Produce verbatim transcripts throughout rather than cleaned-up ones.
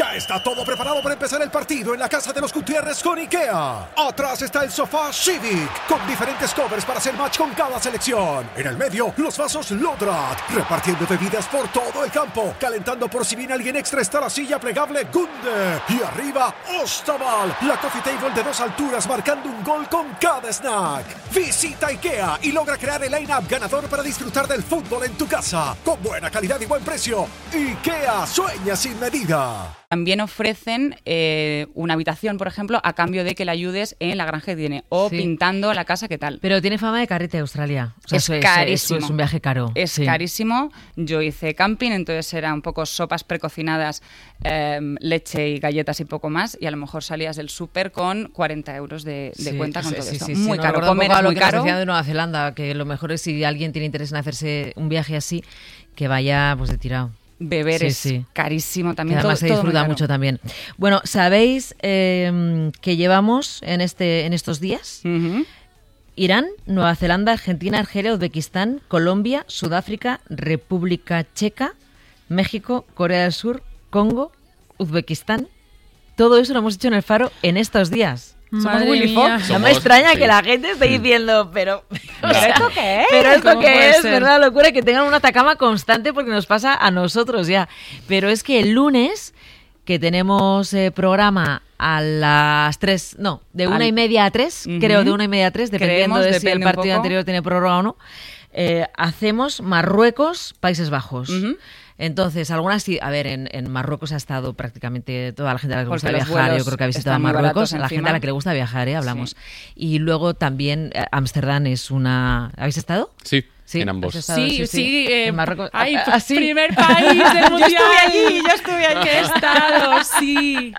Ya está todo preparado para empezar el partido en la casa de los Gutiérrez con IKEA. Atrás está el sofá Civic, con diferentes covers para hacer match con cada selección. En el medio, los vasos Lodrat, repartiendo bebidas por todo el campo. Calentando por si viene alguien extra está la silla plegable Gunde. Y arriba, Ostaval, la coffee table de dos alturas marcando un gol con cada snack. Visita IKEA y logra crear el line-up ganador para disfrutar del fútbol en tu casa. Con buena calidad y buen precio. IKEA, sueña sin medida. También ofrecen eh, una habitación, por ejemplo, a cambio de que le ayudes en la granja que tiene o sí. pintando la casa, ¿qué tal? Pero tiene fama de carrete de Australia. O sea, es eso carísimo. Es, es un viaje caro. Es sí. carísimo. Yo hice camping, entonces era un poco sopas precocinadas, eh, leche y galletas y poco más, y a lo mejor salías del súper con cuarenta euros de, de sí, cuenta con sí, todo sí, esto. Sí, muy sí, caro. No, Comer es lo muy que caro. de Nueva Zelanda, que lo mejor es si alguien tiene interés en hacerse un viaje así, que vaya pues de tirado. Beber sí, es sí. carísimo también. Que además todo, se disfruta todo mucho también. Bueno, ¿sabéis eh, que llevamos en este en estos días? Uh-huh. Irán, Nueva Zelanda, Argentina, Argelia, Uzbekistán, Colombia, Sudáfrica, República Checa, México, Corea del Sur, Congo, Uzbekistán. Todo eso lo hemos hecho en el Faro en estos días. Somos Willy Fox. No me extraña sí. que la gente esté diciendo, pero... ¿Pero esto qué es? Pero esto qué es, ser? ¿verdad? Locura que tengan una atacama constante porque nos pasa a nosotros ya. Pero es que el lunes, que tenemos eh, programa a las tres, no, de una Al... y media a tres, uh-huh. creo, de una y media a tres, dependiendo Creemos, de si el partido anterior tiene prórroga o no, eh, hacemos Marruecos, Países Bajos. Uh-huh. Entonces, algunas sí, a ver, en, en Marruecos ha estado prácticamente toda la gente a la que le gusta viajar, yo creo que ha visitado Marruecos, la gente a la que le gusta viajar, ¿eh? Hablamos. Sí. Y luego también eh, Ámsterdam es una... ¿Habéis estado? Sí. Sí, en ambos. Estado, sí, sí, sí. sí eh, en Marruecos. Ay, ah, ah, sí. primer país del mundial. Yo estuve allí, yo estuve allí, he estado, sí.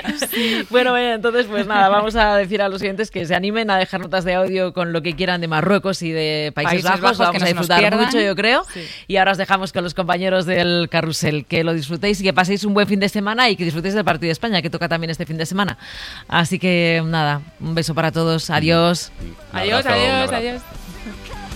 sí. Bueno, bueno, entonces pues nada, vamos a decir a los oyentes que se animen a dejar notas de audio con lo que quieran de Marruecos y de Países, Países Bajos. Bajos, vamos a disfrutar mucho, yo creo. Sí. Y ahora os dejamos con los compañeros del Carrusel. Que lo disfrutéis y que paséis un buen fin de semana y que disfrutéis del partido de España, que toca también este fin de semana. Así que nada, un beso para todos. Adiós. Adiós, adiós, adiós.